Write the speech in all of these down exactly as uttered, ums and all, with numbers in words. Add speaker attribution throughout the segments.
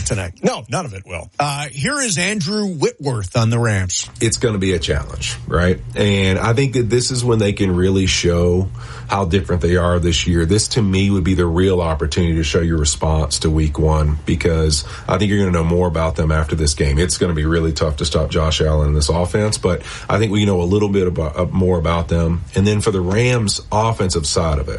Speaker 1: tonight.
Speaker 2: No, none of it will.
Speaker 1: Uh, here is Andrew Whitworth on the Rams.
Speaker 3: It's going to be a challenge, right? And I think that this is when they can really show how different they are this year. This, to me, would be the real opportunity to show your response to week one, because I think you're going to know more about them after this game. It's going to be really tough to stop Josh Allen in this offense, but I think we know a little bit about, uh, more about them. And then for the Rams' offensive side of it,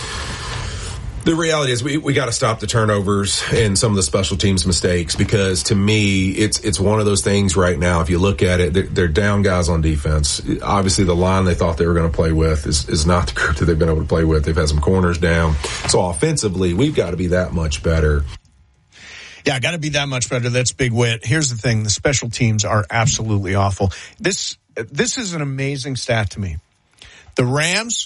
Speaker 3: the reality is we, we got to stop the turnovers and some of the special teams mistakes, because to me, it's it's one of those things right now. If you look at it, they're, they're down guys on defense. Obviously, the line they thought they were going to play with is, is not the group that they've been able to play with. They've had some corners down. So offensively, we've got to be that much better.
Speaker 1: Yeah, got to be that much better. That's Big Wit. Here's the thing. The special teams are absolutely awful. This This is an amazing stat to me. The Rams,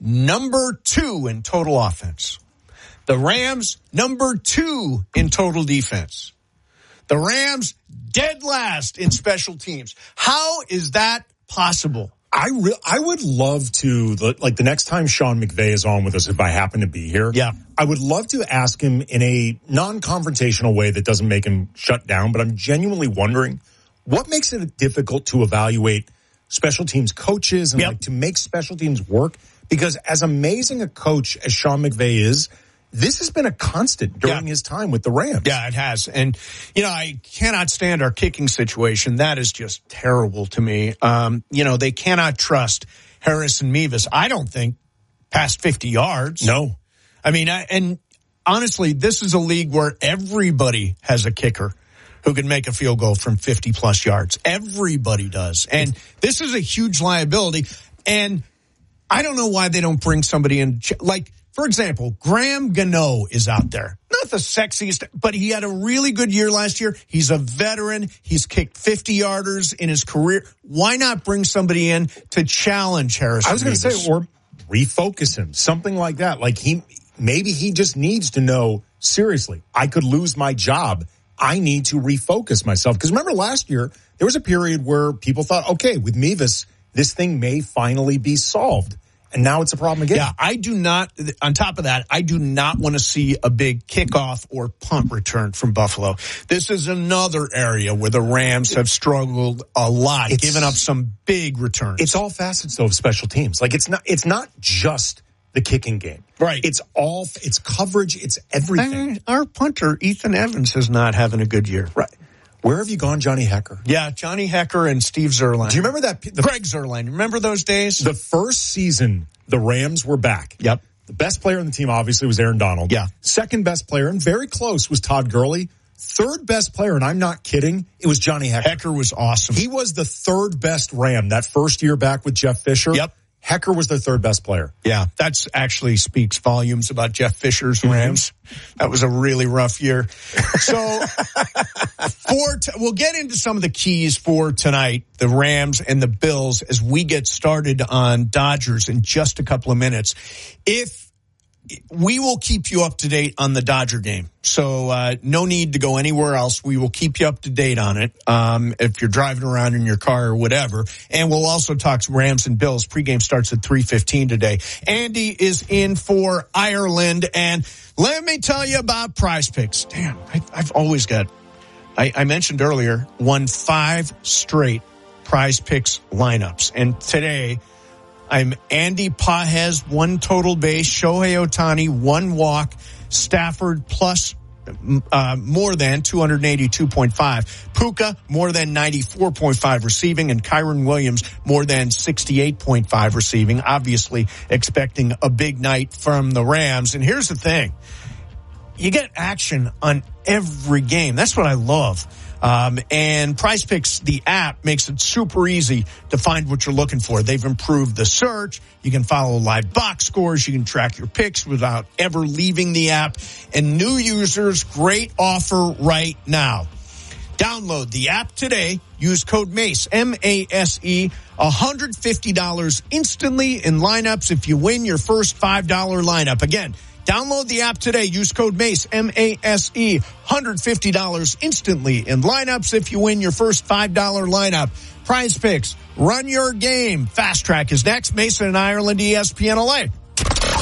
Speaker 1: number two in total offense. The Rams, number two in total defense. The Rams, dead last in special teams. How is that possible?
Speaker 2: I re- I would love to, like, the next time Sean McVay is on with us, if I happen to be here,
Speaker 1: yeah,
Speaker 2: I would love to ask him in a non-confrontational way that doesn't make him shut down, but I'm genuinely wondering what makes it difficult to evaluate special teams coaches and
Speaker 1: yep.
Speaker 2: like to make special teams work, because as amazing a coach as Sean McVay is, this has been a constant during
Speaker 1: yeah.
Speaker 2: his time with the Rams.
Speaker 1: Yeah, it has. And, you know, I cannot stand our kicking situation. That is just terrible to me. Um, you know, they cannot trust Harris and Mevis, I don't think, past fifty yards.
Speaker 2: No.
Speaker 1: I mean, I, and honestly, this is a league where everybody has a kicker who can make a field goal from fifty plus yards. Everybody does. And this is a huge liability. And I don't know why they don't bring somebody in, like, for example, Graham Gano is out there. Not the sexiest, but he had a really good year last year. He's a veteran. He's kicked fifty-yarders in his career. Why not bring somebody in to challenge Harris?
Speaker 2: I was going to say, or refocus him, something like that. Like he, maybe he just needs to know, seriously, I could lose my job. I need to refocus myself. Because remember last year, there was a period where people thought, okay, with Mevis, this thing may finally be solved. And now it's a problem again.
Speaker 1: Yeah, I do not, on top of that, I do not want to see a big kickoff or punt return from Buffalo. This is another area where the Rams have struggled a lot,
Speaker 2: it's,
Speaker 1: giving up some big returns.
Speaker 2: It's all facets, though, of special teams. Like, it's not, it's not just the kicking game.
Speaker 1: Right.
Speaker 2: It's all, it's coverage, it's everything.
Speaker 1: I mean, our punter, Ethan Evans, is not having a good year.
Speaker 2: Right. Where have you gone, Johnny Hecker?
Speaker 1: Yeah, Johnny Hecker and Steve Zerline.
Speaker 2: Do you remember that? The,
Speaker 1: Greg Zerline. Remember those days?
Speaker 2: The first season, the Rams were back.
Speaker 1: Yep.
Speaker 2: The best player on the team, obviously, was Aaron Donald.
Speaker 1: Yeah.
Speaker 2: Second best player, and very close, was Todd Gurley. Third best player, and I'm not kidding, it was Johnny Hecker.
Speaker 1: Hecker was awesome.
Speaker 2: He was the third best Ram that first year back with Jeff Fisher.
Speaker 1: Yep.
Speaker 2: Hecker was their third best player.
Speaker 1: Yeah, that's actually speaks volumes about Jeff Fisher's Rams. Mm-hmm. That was a really rough year. So for t- we'll get into some of the keys for tonight, the Rams and the Bills, as we get started on Dodgers in just a couple of minutes. If we will keep you up to date on the Dodger game. So, uh, no need to go anywhere else. We will keep you up to date on it. Um, if you're driving around in your car or whatever. And we'll also talk Rams and Bills. Pregame starts at three fifteen today. Andy is in for Ireland. And let me tell you about Prize Picks. Damn, I, I've always got, I, I mentioned earlier, won five straight Prize Picks lineups. And today, I'm Andy Pajes, one total base, Shohei Ohtani, one walk, Stafford plus uh, more than two eighty-two point five, Puka more than ninety-four point five receiving, and Kyron Williams more than sixty-eight point five receiving, obviously expecting a big night from the Rams. And here's the thing. You get action on every game. That's what I love. Um, and Prize Picks, the app, makes it super easy to find what you're looking for. They've improved the search. You can follow live box scores. You can track your picks without ever leaving the app. And new users, great offer right now. Download the app today. Use code MACE, M A S E, one hundred fifty dollars instantly in lineups if you win your first five dollars lineup. Again, download the app today. Use code MACE, M A S E, one hundred fifty dollars instantly in lineups if you win your first five dollars lineup. Prize Picks, run your game. Fast Track is next. Mason and Ireland, E S P N L A.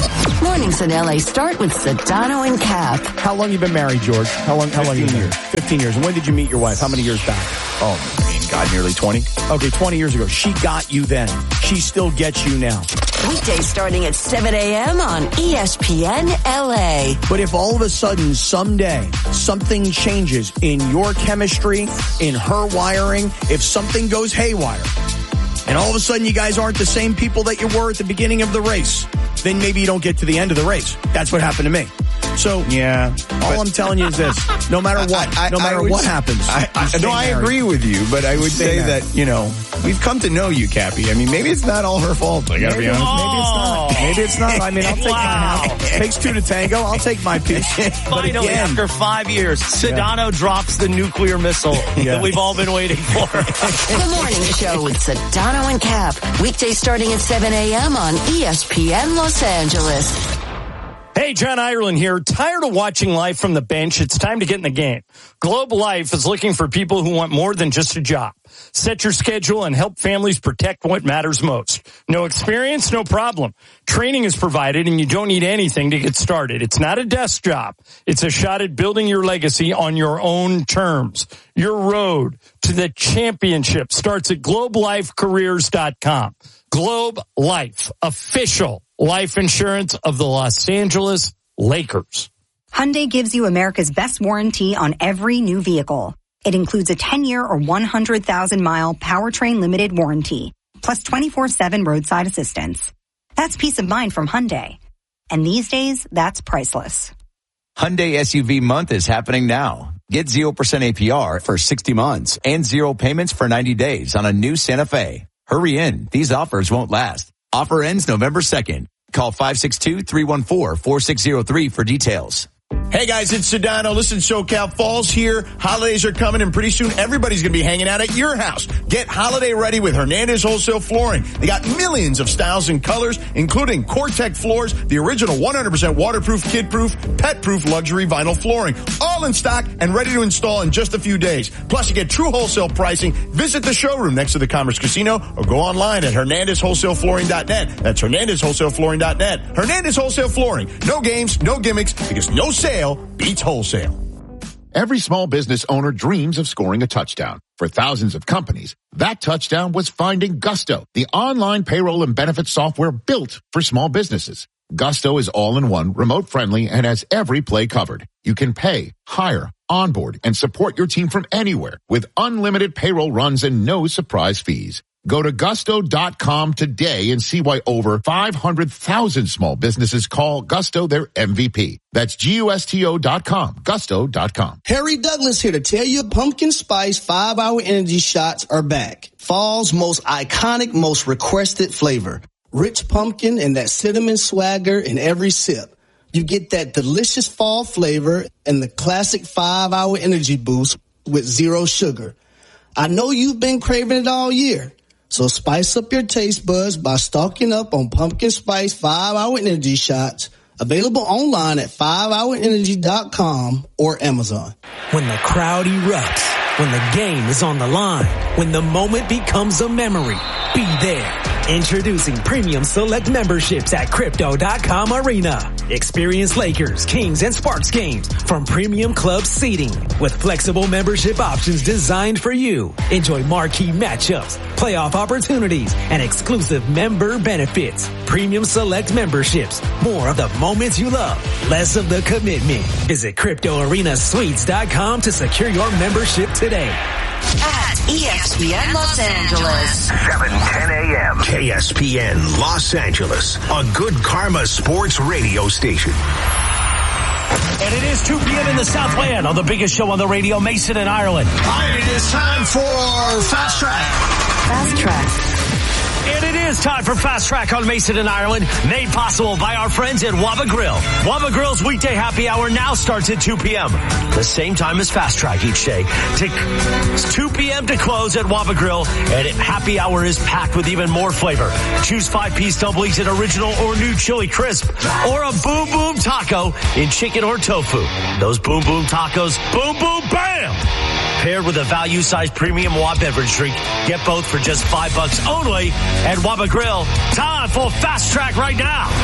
Speaker 4: Mornings in L A start with Sedano and Cap.
Speaker 5: How long you been married, George? How long? How long you been married? Fifteen years. And when did you meet your wife? How many years back?
Speaker 6: Oh, I mean, God, nearly twenty.
Speaker 5: Okay, twenty years ago. She got you then. She still gets you now.
Speaker 4: Weekdays starting at seven a.m. on E S P N L A.
Speaker 5: But if all of a sudden, someday, something changes in your chemistry, in her wiring, if something goes haywire, and all of a sudden you guys aren't the same people that you were at the beginning of the race, then maybe you don't get to the end of the race. That's what happened to me. So, yeah, all I'm telling you is this. No matter what,
Speaker 6: I, I,
Speaker 5: no matter
Speaker 6: would,
Speaker 5: what happens.
Speaker 6: I, I, no, I
Speaker 5: married.
Speaker 6: agree with you, but I would say
Speaker 5: married.
Speaker 6: that, you know, we've come to know you, Cappy. I mean, maybe it's not all her fault. I gotta
Speaker 5: maybe,
Speaker 6: be honest.
Speaker 5: Oh. Maybe it's not. Maybe it's not. I mean, I'll take
Speaker 7: Wow.
Speaker 5: my half. Takes two to tango. I'll take my piece.
Speaker 7: Finally,
Speaker 5: again,
Speaker 7: after five years, Sedano yeah. drops the nuclear missile yeah. that we've all been waiting for.
Speaker 4: The Morning Show with Sedano and Cap. Weekdays starting at seven a.m. on E S P N Los Angeles.
Speaker 7: Hey, John Ireland here. Tired of watching life from the bench? It's time to get in the game. Globe Life is looking for people who want more than just a job. Set your schedule and help families protect what matters most. No experience? No problem. Training is provided and you don't need anything to get started. It's not a desk job. It's a shot at building your legacy on your own terms. Your road to the championship starts at globe life careers dot com. Globe Life, official life insurance of the Los Angeles Lakers.
Speaker 8: Hyundai gives you America's best warranty on every new vehicle. It includes a ten-year or one hundred thousand mile powertrain limited warranty, plus twenty-four seven roadside assistance. That's peace of mind from Hyundai. And these days, that's priceless.
Speaker 9: Hyundai S U V month is happening now. Get zero percent A P R for sixty months and zero payments for ninety days on a new Santa Fe. Hurry in. These offers won't last. Offer ends November second. Call five six two, three one four, four six zero three for details.
Speaker 5: Hey guys, it's Sedano. Listen, SoCal Fall's here. Holidays are coming and pretty soon everybody's going to be hanging out at your house. Get holiday ready with Hernandez Wholesale Flooring. They got millions of styles and colors, including Core-Tec floors, the original one hundred percent waterproof, kid-proof, pet-proof luxury vinyl flooring. All in stock and ready to install in just a few days. Plus, you get true wholesale pricing. Visit the showroom next to the Commerce Casino or go online at hernandez wholesale flooring dot net. That's hernandez wholesale flooring dot net. Hernandez Wholesale Flooring. No games, no gimmicks, because no sale beats wholesale.
Speaker 10: Every small business owner dreams of scoring a touchdown. For thousands of companies, that touchdown was finding Gusto, the online payroll and benefits software built for small businesses. Gusto is all-in-one, remote-friendly, and has every play covered. You can pay, hire, onboard, and support your team from anywhere with unlimited payroll runs and no surprise fees. Go to gusto dot com today and see why over five hundred thousand small businesses call Gusto their M V P. That's G U S T O dot com, gusto dot com.
Speaker 11: Harry Douglas here to tell you pumpkin spice five hour energy shots are back. Fall's most iconic, most requested flavor. Rich pumpkin and that cinnamon swagger in every sip. You get that delicious fall flavor and the classic five hour energy boost with zero sugar. I know you've been craving it all year. So spice up your taste buds by stocking up on pumpkin spice five hour energy shots, available online at five hour energy dot com or Amazon.
Speaker 12: When the crowd erupts, when the game is on the line, when the moment becomes a memory, be there. Introducing Premium Select memberships at Crypto dot com Arena. Experience Lakers, Kings, and Sparks games from Premium Club seating with flexible membership options designed for you. Enjoy marquee matchups, playoff opportunities, and exclusive member benefits. Premium Select memberships. More of the moments you love, less of the commitment. Visit Crypto Arena Suites dot com to secure your membership today.
Speaker 4: At E S P N Los Angeles.
Speaker 13: seven ten a.m. K S P N Los Angeles, a good karma sports radio station.
Speaker 7: And it is two p.m. in the Southland on the biggest show on the radio, Mason and Ireland.
Speaker 11: All right, it is time for Fast Track.
Speaker 4: Fast Track.
Speaker 7: And it is time for Fast Track on Mason and Ireland, made possible by our friends at Waba Grill. Waba Grill's weekday happy hour now starts at two p.m. The same time as Fast Track each day. It's two p.m. to close at Waba Grill, and happy hour is packed with even more flavor. Choose five-piece double-eat in original or new chili crisp, or a boom boom taco in chicken or tofu. Those boom boom tacos, boom boom bam! Paired with a value-sized premium Wab beverage drink. Get both for just five bucks only at Waba Grill. Time for Fast Track right now.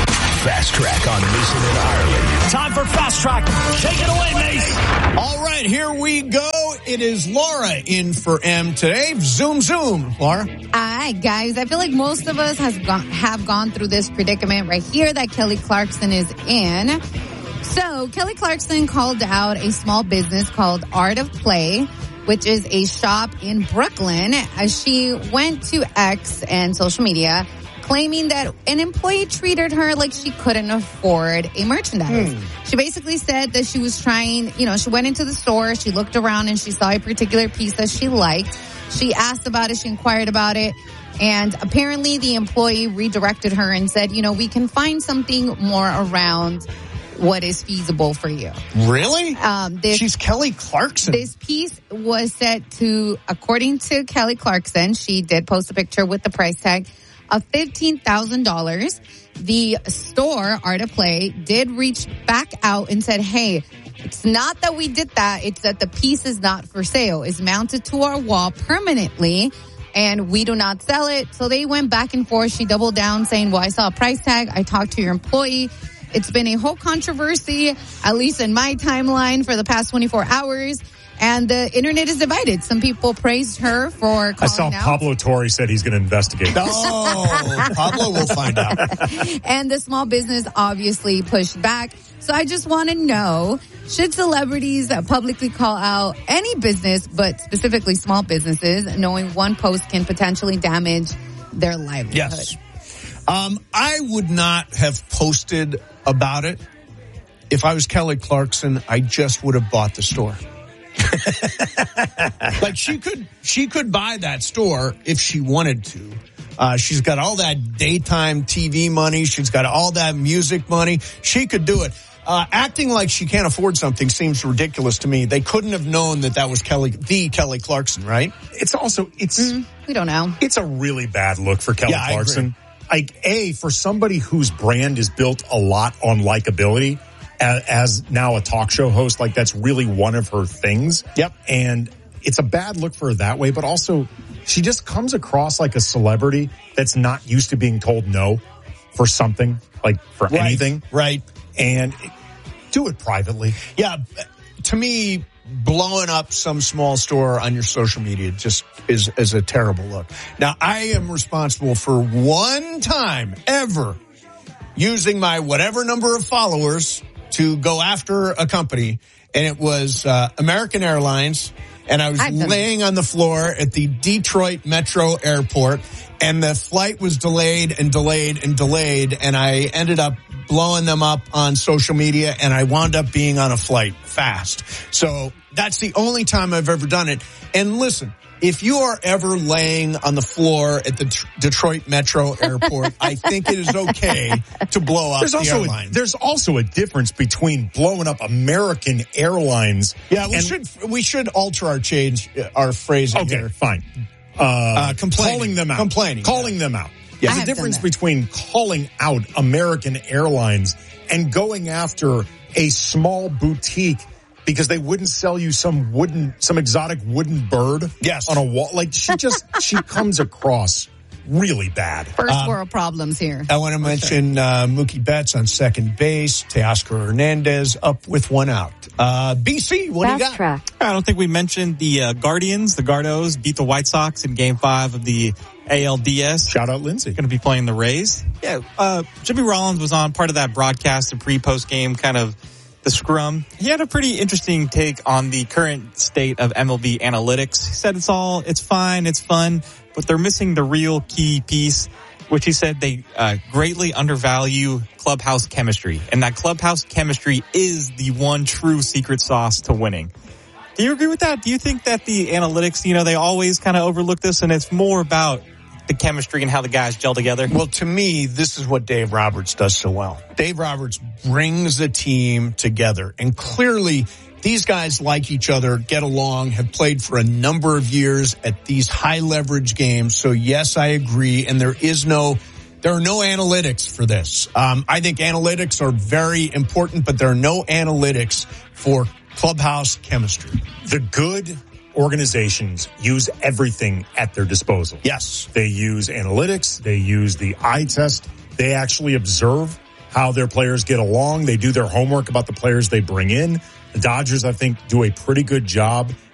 Speaker 13: Fast Track on Mason and Ireland.
Speaker 7: Time for Fast Track. Take it away, Mace.
Speaker 1: All right, here we go. It is Laura in for M today. Zoom, zoom. Laura?
Speaker 14: All right, guys. I feel like most of us has gone, have gone through this predicament right here that Kelly Clarkson is in. So, Kelly Clarkson called out a small business called Art of Play, which is a shop in Brooklyn, as she went to X and social media claiming that an employee treated her like she couldn't afford a merchandise. Hmm. She basically said that she was trying, you know, she went into the store, she looked around and she saw a particular piece that she liked. She asked about it, she inquired about it, and apparently the employee redirected her and said, you know, we can find something more around what is feasible for you.
Speaker 1: Really?
Speaker 14: Um, this,
Speaker 1: She's Kelly Clarkson.
Speaker 14: This piece was set to, according to Kelly Clarkson, she did post a picture with the price tag of fifteen thousand dollars. The store, Art of Play, did reach back out and said, hey, it's not that we did that. It's that the piece is not for sale. It's mounted to our wall permanently, and we do not sell it. So they went back and forth. She doubled down saying, well, I saw a price tag. I talked to your employee. It's been a whole controversy, at least in my timeline, for the past twenty-four hours. And the internet is divided. Some people praised her for calling
Speaker 2: I saw
Speaker 14: out.
Speaker 2: Pablo Torre said he's going to investigate.
Speaker 1: Oh, Pablo will find out.
Speaker 14: And the small business obviously pushed back. So I just want to know, should celebrities publicly call out any business, but specifically small businesses, knowing one post can potentially damage their livelihood?
Speaker 1: Yes. Um, I would not have posted about it. If I was Kelly Clarkson, I just would have bought the store. Like she could, she could buy that store if she wanted to. Uh, she's got all that daytime T V money. She's got all that music money. She could do it. Uh, acting like she can't afford something seems ridiculous to me. They couldn't have known that that was Kelly, the Kelly Clarkson, right?
Speaker 2: It's also, it's,
Speaker 14: mm, we don't know.
Speaker 2: It's a really bad look for Kelly
Speaker 1: yeah,
Speaker 2: Clarkson. Like, A, for somebody whose brand is built a lot on likability, as, as now a talk show host, like that's really one of her things.
Speaker 1: Yep.
Speaker 2: And it's a bad look for her that way, but also she just comes across like a celebrity that's not used to being told no for something, like for
Speaker 1: right,
Speaker 2: anything.
Speaker 1: Right.
Speaker 2: And do it privately.
Speaker 1: Yeah. To me, blowing up some small store on your social media just is, is a terrible look. Now, I am responsible for one time ever using my whatever number of followers to go after a company, and it was uh, American Airlines, and I was laying on the floor at the Detroit Metro Airport, and the flight was delayed and delayed and delayed, and I ended up blowing them up on social media, and I wound up being on a flight fast. So that's the only time I've ever done it. And listen, if you are ever laying on the floor at the T- Detroit Metro Airport, I think it is okay to blow up
Speaker 2: there's
Speaker 1: the
Speaker 2: also
Speaker 1: airline.
Speaker 2: A, there's also a difference between blowing up American Airlines.
Speaker 1: Yeah, we
Speaker 2: and,
Speaker 1: should we should alter our change our phrasing
Speaker 2: okay,
Speaker 1: here.
Speaker 2: Fine. Uh,
Speaker 1: uh complaining.
Speaker 2: Calling them out.
Speaker 1: Complaining.
Speaker 2: Calling
Speaker 1: yeah.
Speaker 2: them out.
Speaker 1: Yeah.
Speaker 2: There's a difference between calling out American Airlines and going after a small boutique because they wouldn't sell you some wooden, some exotic wooden bird
Speaker 1: yes.
Speaker 2: on a wall. Like she just, she comes across really bad.
Speaker 14: First
Speaker 1: Um,
Speaker 14: world problems here.
Speaker 1: I want to mention uh, Mookie Betts on second base, Teoscar Hernandez up with one out. Uh, B C, what
Speaker 15: Fast
Speaker 1: do you got?
Speaker 15: Track. I don't think we mentioned the uh, Guardians. The Gardos beat the White Sox in Game Five of the A L D S.
Speaker 2: Shout out Lindsay.
Speaker 15: Going to be playing the Rays. Yeah, uh, Jimmy Rollins was on part of that broadcast, the pre-post game kind of the scrum. He had a pretty interesting take on the current state of M L B analytics. He said it's all, it's fine, it's fun, but they're missing the real key piece, which he said they uh, greatly undervalue clubhouse chemistry. And that clubhouse chemistry is the one true secret sauce to winning. Do you agree with that? Do you think that the analytics, you know, they always kind of overlook this and it's more about the chemistry and how the guys gel together?
Speaker 1: Well, to me, this is what Dave Roberts does so well. Dave Roberts brings the team together, and clearly these guys like each other, get along, have played for a number of years at these high leverage games. So yes, I agree. And there is no, there are no analytics for this. Um, I think analytics are very important, but there are no analytics for clubhouse chemistry.
Speaker 2: The good organizations use everything at their disposal.
Speaker 1: Yes.
Speaker 2: They use analytics. They use the eye test. They actually observe how their players get along. They do their homework about the players they bring in. The Dodgers, I think, do a pretty good job